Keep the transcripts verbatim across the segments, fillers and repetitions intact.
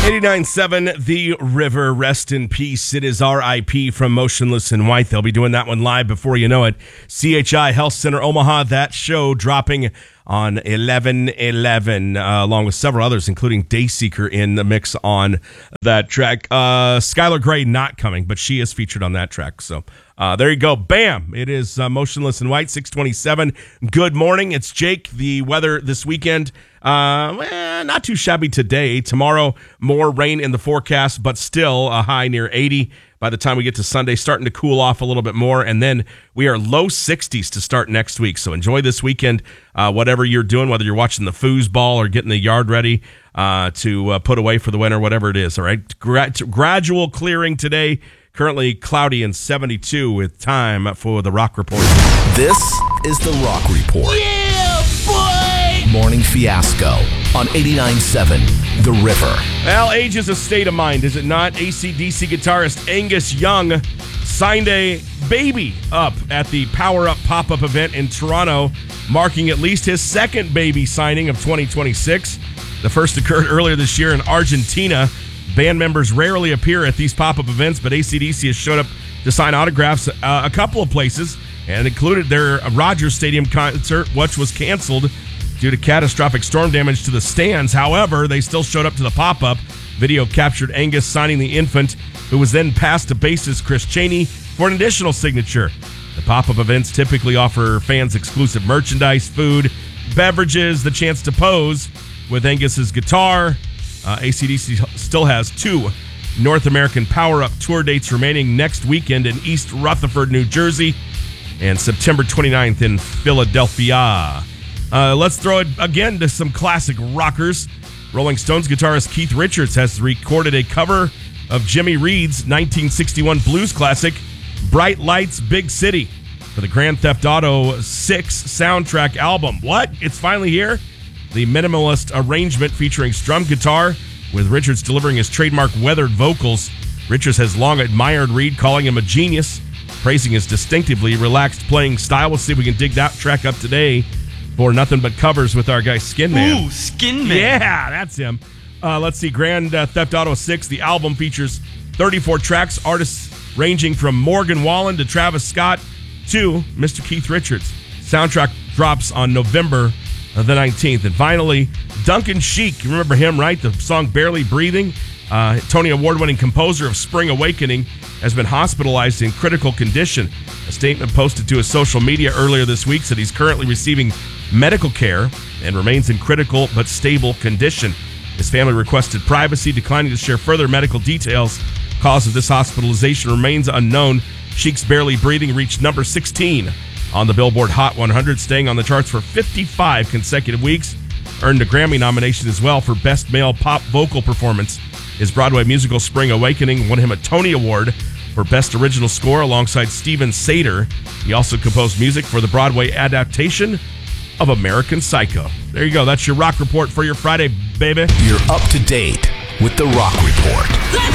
eighty-nine point seven The River, rest in peace. It is R I P from Motionless in White. They'll be doing that one live before you know it. C H I Health Center Omaha, that show dropping on eleven eleven, uh, along with several others, including Dayseeker in the mix on that track. Uh, Skylar Gray not coming, but she is featured on that track. So uh, there you go. Bam! It is uh, Motionless in White, six twenty-seven. Good morning. It's Jake. The weather this weekend, uh, eh, not too shabby today. Tomorrow, more rain in the forecast, but still a high near eighty. By the time we get to Sunday, starting to cool off a little bit more, and then we are low sixties to start next week. So enjoy this weekend, uh, whatever you're doing, whether you're watching the foosball or getting the yard ready uh, to uh, put away for the winter, whatever it is. All right, Gra- gradual clearing today. Currently cloudy and seventy-two with time for the Rock Report. This is the Rock Report. Yeah, boy! Morning Fiasco on eighty-nine point seven The River. Well, age is a state of mind, is it not? A C D C guitarist Angus Young signed a baby up at the Power Up pop-up event in Toronto, marking at least his second baby signing of twenty twenty-six. The first occurred earlier this year in Argentina. Band members rarely appear at these pop-up events, but A C D C has showed up to sign autographs uh, a couple of places, and included their Rogers Stadium concert, which was canceled due to catastrophic storm damage to the stands. However, they still showed up to the pop-up. Video captured Angus signing the infant, who was then passed to bassist Chris Chaney for an additional signature. The pop-up events typically offer fans exclusive merchandise, food, beverages, the chance to pose with Angus's guitar. Uh, A C D C still has two North American Power Up tour dates remaining next weekend in East Rutherford, New Jersey, and September twenty-ninth in Philadelphia. Uh, let's throw it again to some classic rockers. Rolling Stones guitarist Keith Richards has recorded a cover of Jimmy Reed's nineteen sixty-one blues classic, Bright Lights, Big City, for the Grand Theft Auto six soundtrack album. What? It's finally here? The minimalist arrangement featuring strum guitar, with Richards delivering his trademark weathered vocals. Richards has long admired Reed, calling him a genius, praising his distinctively relaxed playing style. We'll see if we can dig that track up today for Nothing But Covers with our guy Skin Man. Ooh, Skin Man. Yeah, that's him. Uh, let's see, Grand uh, Theft Auto six, the album features thirty-four tracks, artists ranging from Morgan Wallen to Travis Scott to Mister Keith Richards. Soundtrack drops on November the nineteenth. And finally, Duncan Sheik, you remember him, right? The song Barely Breathing. Uh, Tony Award-winning composer of Spring Awakening has been hospitalized in critical condition. A statement posted to his social media earlier this week said he's currently receiving medical care and remains in critical but stable condition. His family requested privacy, declining to share further medical details. Cause of this hospitalization remains unknown. Sheik's Barely Breathing reached number sixteen on the Billboard Hot one hundred, staying on the charts for fifty-five consecutive weeks. Earned a Grammy nomination as well for Best Male Pop Vocal Performance. His Broadway musical Spring Awakening won him a Tony Award for Best Original Score alongside Steven Sater. He also composed music for the Broadway adaptation of American Psycho. There you go. That's your Rock Report for your Friday, baby. You're up to date with the Rock Report. Let's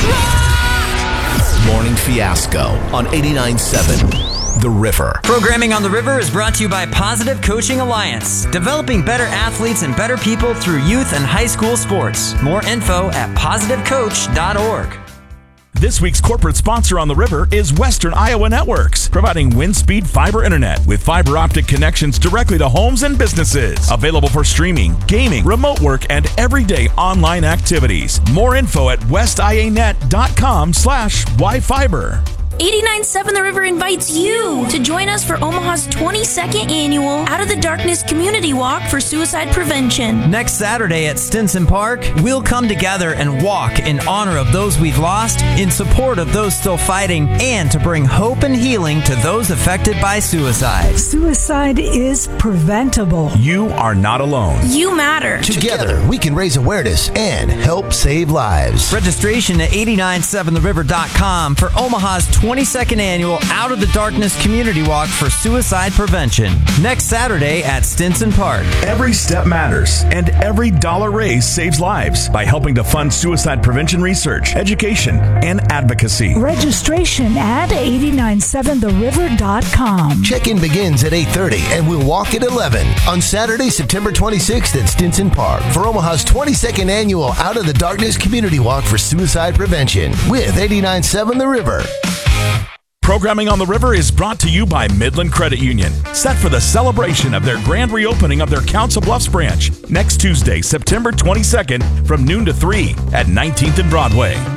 rock! Morning Fiasco on eighty-nine point seven The River. Programming on The River is brought to you by Positive Coaching Alliance, developing better athletes and better people through youth and high school sports. More info at positive coach dot org. This week's corporate sponsor on The River is Western Iowa Networks, providing wind-speed fiber internet with fiber optic connections directly to homes and businesses. Available for streaming, gaming, remote work, and everyday online activities. More info at westianet.com slash yfiber. eighty-nine point seven The River invites you to join us for Omaha's twenty-second annual Out of the Darkness Community Walk for Suicide Prevention. Next Saturday at Stinson Park, we'll come together and walk in honor of those we've lost, in support of those still fighting, and to bring hope and healing to those affected by suicide. Suicide is preventable. You are not alone. You matter. Together, we can raise awareness and help save lives. Registration at eighty-nine seven the river dot com for Omaha's twenty-second Annual Out of the Darkness Community Walk for Suicide Prevention. Next Saturday at Stinson Park. Every step matters, and every dollar raised saves lives by helping to fund suicide prevention research, education, and advocacy. Registration at eight nine seven the river dot com. Check-in begins at eight thirty and we'll walk at eleven on Saturday, September twenty-sixth at Stinson Park for Omaha's twenty-second Annual Out of the Darkness Community Walk for Suicide Prevention with eight nine seven The River. Programming on the River is brought to you by Midland Credit Union, set for the celebration of their grand reopening of their Council Bluffs branch next Tuesday, September twenty-second from noon to three at nineteenth and Broadway.